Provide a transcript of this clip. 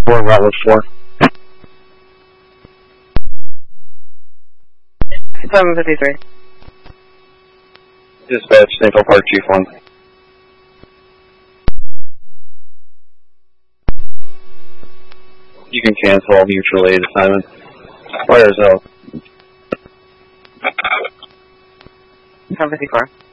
4, Route 4. 753. Dispatch, Central Park, Chief 1. You can cancel mutual aid assignment. Fires out. 754.